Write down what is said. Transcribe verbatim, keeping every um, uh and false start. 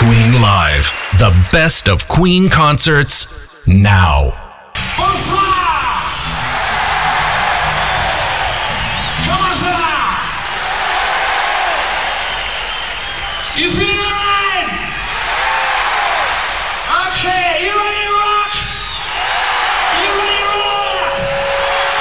Queen Live. The best of Queen concerts now. Bonsoir! Comment ça va? Il fait